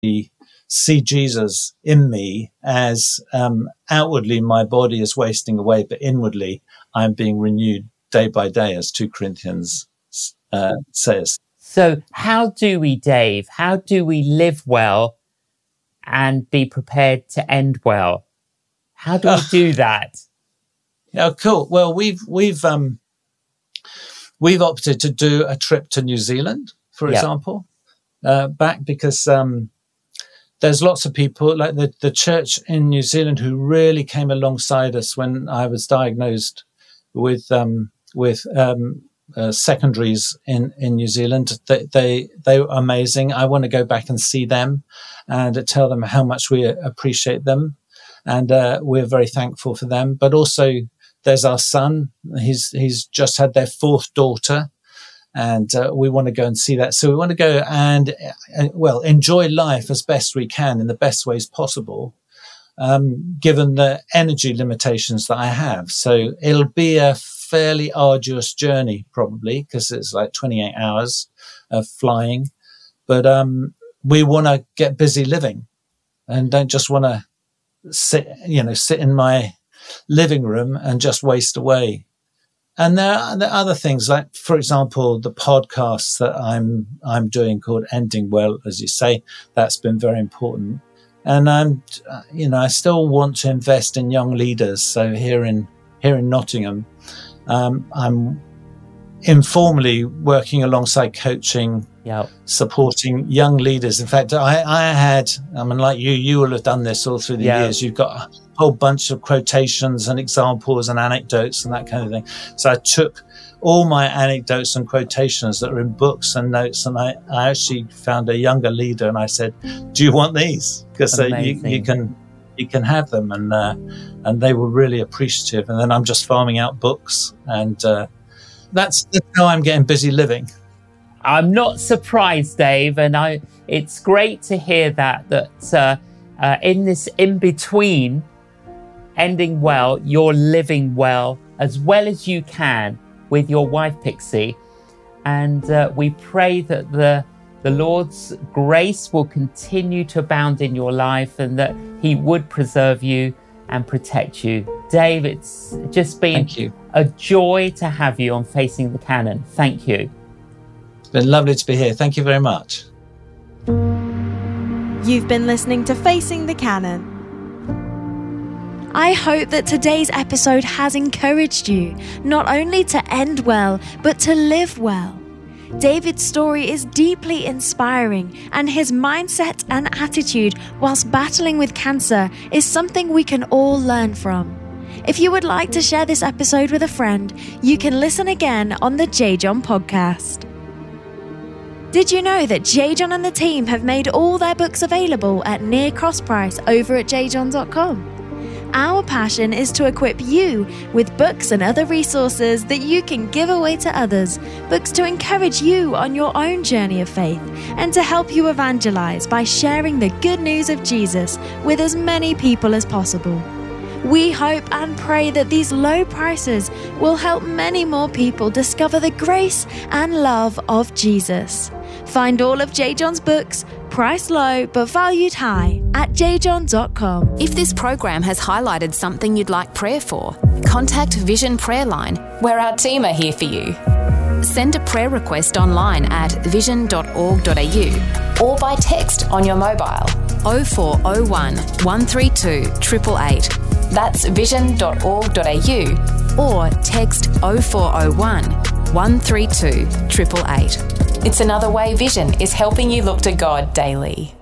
see Jesus in me as outwardly my body is wasting away, but inwardly I'm being renewed day by day, as 2 Corinthians says. So how do we, Dave, how do we live well and be prepared to end well? How do we do that? Oh, cool. Well, we've opted to do a trip to New Zealand, for example, back because there's lots of people like the church in New Zealand who really came alongside us when I was diagnosed with secondaries in New Zealand. They were amazing. I want to go back and see them and tell them how much we appreciate them, and we're very thankful for them. But also, there's our son. He's just had their 4th daughter, and we want to go and see that. So we want to go and enjoy life as best we can in the best ways possible, given the energy limitations that I have. So it'll be a fairly arduous journey, probably, because it's like 28 hours of flying. But we want to get busy living and don't just want to sit in my living room and just waste away. And there are other things, like, for example, the podcast that I'm doing called Ending Well, as you say. That's been very important. And I still want to invest in young leaders. So here in Nottingham, I'm informally working alongside coaching, supporting young leaders. In fact, like you will have done this all through the years. You've got a whole bunch of quotations and examples and anecdotes and that kind of thing. So I took all my anecdotes and quotations that are in books and notes, and I actually found a younger leader and I said, "Do you want these? Because you can have them." And they were really appreciative. And then I'm just farming out books, and that's how I'm getting busy living. I'm not surprised, Dave, and it's great to hear that in this in between ending well, you're living well as you can with your wife Pixie, and we pray that the Lord's grace will continue to abound in your life, and that He would preserve you and protect you. Dave, it's just been a joy to have you on Facing the Canon. Thank you. It's been lovely to be here. Thank you very much. You've been listening to Facing the Canon. I hope that today's episode has encouraged you not only to end well, but to live well. David's story is deeply inspiring, and his mindset and attitude whilst battling with cancer is something we can all learn from. If you would like to share this episode with a friend, you can listen again on the J. John podcast. Did you know that J. John and the team have made all their books available at near cost price over at jjohn.com? Our passion is to equip you with books and other resources that you can give away to others, books to encourage you on your own journey of faith, and to help you evangelize by sharing the good news of Jesus with as many people as possible. We hope and pray that these low prices will help many more people discover the grace and love of Jesus. Find all of J. John's books, priced low but valued high, at jjohn.com. If this program has highlighted something you'd like prayer for, contact Vision Prayer Line, where our team are here for you. Send a prayer request online at vision.org.au or by text on your mobile 0401 132 888. That's vision.org.au or text 0401 132 888. It's another way Vision is helping you look to God daily.